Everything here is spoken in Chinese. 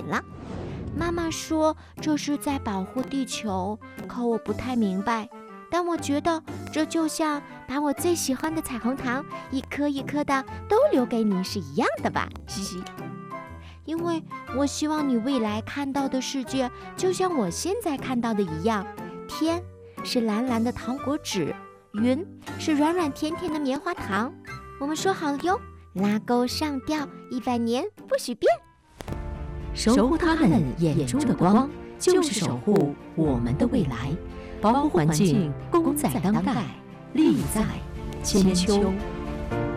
了。妈妈说这是在保护地球，可我不太明白。但我觉得这就像把我最喜欢的彩虹糖一颗一颗的都留给你是一样的吧，嘻嘻。因为我希望你未来看到的世界就像我现在看到的一样，天是蓝蓝的糖果纸，云是软软甜甜的棉花糖。我们说好了哟，拉钩上吊100年不许变。 守护他们眼中的光，就是守护我们的未来。保护环境，功在当代，利在千秋。